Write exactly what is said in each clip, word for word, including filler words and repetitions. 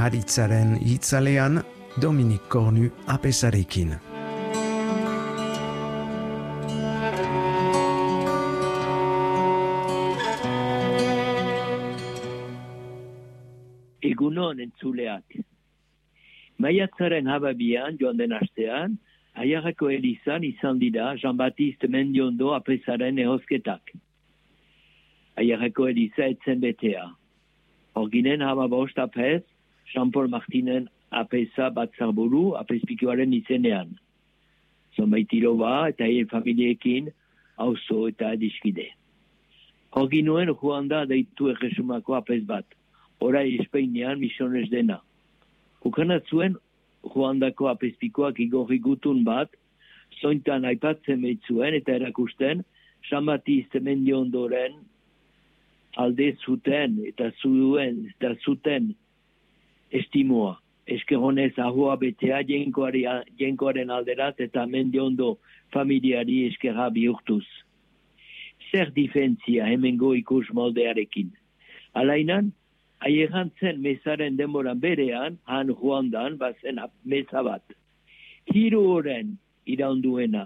Haritzaren hitzalean Dominik Kornu apesarekin. Egunon entzuleak. Maiatzaren hababian joan den astean, Aiarako elizan izan dira Jean-Baptiste Mendiondo apesaren ehozketak. Aiarako eliza etzen betea. Orginen hababost apes, Jean-Paul Martinen apesa batzarburu apespikioaren izenean. Zonbaitiroba eta hien familiekin auzo eta adiskide. Orginuen joan da deitu erresumako apes bat. Orai Espeinean misiones dena. Ukanatzuen joandako apespikoak igorri gutun bat, zointan aipatzen behitzuen eta erakusten, Jean-Baptiste Mendiondoren alde zuten eta zuen eta zuten estimoa. Eskeronez ahoa betea jenkoaren alderat eta Mendiondo familiari eskerra bihurtuz. Zer difentzia hemengo ikus moldearekin. Alainan, Aieran zen mesaren denboran berean, han joandan, bazen mesa bat. Hiru horren iraunduena,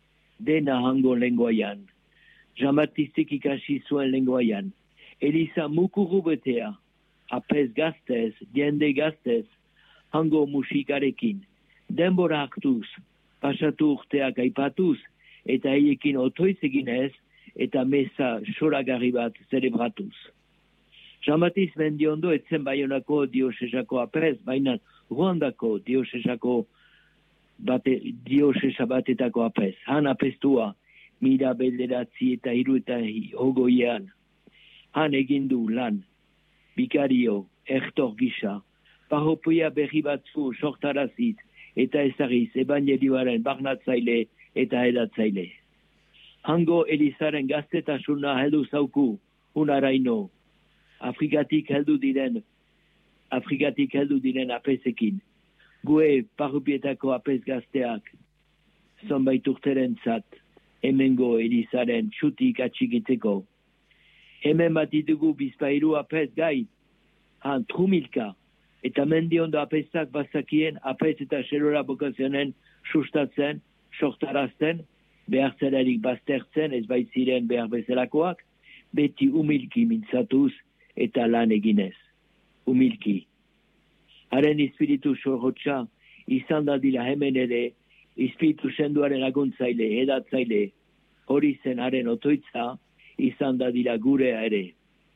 dena hango lengoaian. Jean-Baptistik ikasi zuen lengoaian. Eliza mukuru betea, apes gaztez, jende gaztez, hango musikarekin. Denbora hartuz, pasatu urteak aipatuz, eta haiekin otoiz eginez, eta mesa soragarri bat zelebratuz. Jean-Baptiste Mendiondo etzen Baionako diosesako apes, baina Ruandako diosesako bate, diosesa batetako apes. Han apestua, mira bederatzi eta hiru eta hogoian. Han egindu lan, bikario, ertor gisa, parropuia berri batzu sortarazit eta ezagiz ebangelioaren barnatzaile eta edatzaile. Hango elizaren gaztetasuna heldu zauku, unaraino, Afrikatik heldu diren, Afrikatik heldu diren apesekin. Gue parrupietako apes gazteak, zonbait urteren zat, hemengo elizaren txutik atxigitzeko. Hemen bat ditugu bizpairu apes gai, han trumilka, eta Mendiondo apesak bazakien apes eta xerora bokazionen sustatzen, sortarazten, behar zelarik baztertzen, ez baitziren behar bezalakoak, beti umilki mintzatuz, eta lan eginez, humilki. Haren espiritu sorrotxa, izan da dira hemen ere, espiritu senduaren laguntzaile, edatzaile, hori zen haren otoitza, izan da dira gurea ere.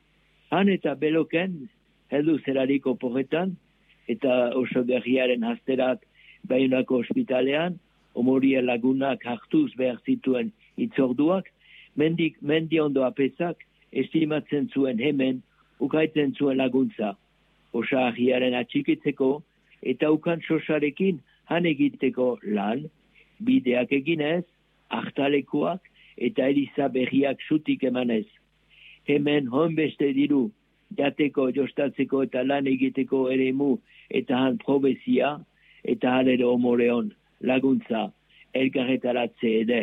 Han eta beloken, heldu zerariko porretan, eta oso gerriaren hasterat Baionako ospitalean, omorien lagunak hartuz behar zituen itzorduak, mendik Mendiondo apesak, estimatzen zuen hemen, ukaitzen zuen laguntza, osahiaren atxikitzeko, eta ukan sosarekin han egiteko lan, bideak eginez, hartalekoak, eta eliza berriak zutik emanez. Hemen honbeste diru, jateko, jostatzeko eta lan egiteko eremu, eta han probezia, eta halero omoreon, laguntza, elkarretaratze eder.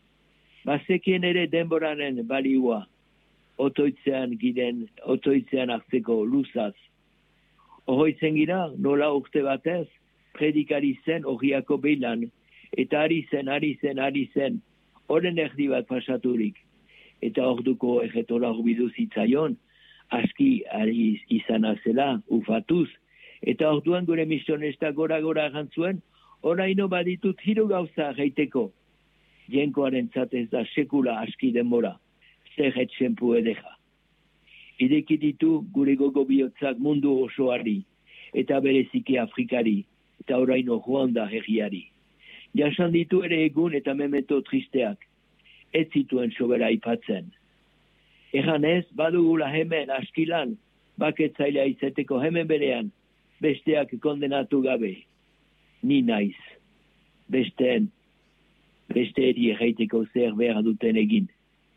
Bazekien ere denboranen baliua, otoitzean giden, otoitzean hartzeko luzaz. Ohoitzen gira, nola urte batez, predikari zen horiako beilan, eta ari zen, ari zen, ari zen, horren erdi bat pasaturik. Eta orduko egetola horbidu zitzaion, aski ari izan zela, ufatuz, eta orduan gure misionesta gora-gora agantzuen, oraino baditut hiru gauza gaiteko. Jenkoaren zatez da sekula aski denbora. Zer etxenpu edeja. Ideki ditu gure gogo bihotzak mundu osoari, eta bereziki Afrikari, eta oraino Ruanda herriari. Jasan ditu ere egun eta memento tristeak, ez zituen sobera aipatzen. Egan ez, badugula hemen askilan, baketzailea izeteko hemen berean, besteak kondenatu gabe. Ni naiz. Besteen, beste eri erraiteko zer behar duten egin.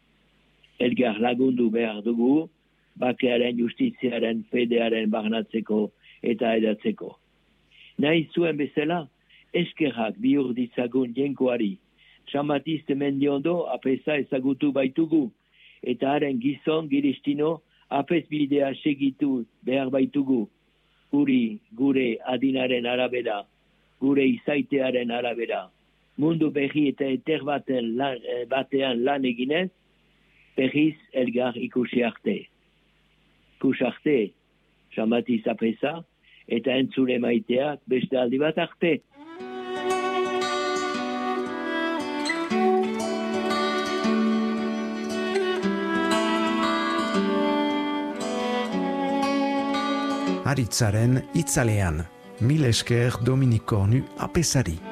Elgar lagundu behar dugu, bakearen, justiziaren, fedearen barnatzeko eta edatzeko. Nahi zuen bezala, eskerrak bihur ditzagun jenkoari. Jean-Baptiste Mendiondo apesa ezagutu baitugu, eta haren gizon giristino apes bidea segitu behar baitugu. guri gure adinaren arabera, gure izaitearen arabera, mundu berri eta eter baten lan, batean lan eginez, berriz elgar ikusi arte. Ikusi arte, Jean-Baptiste Apeza, eta entzule maiteak beste aldi bat arte. Aritzaren itzalean, mil esker Dominik Cornu Apezari.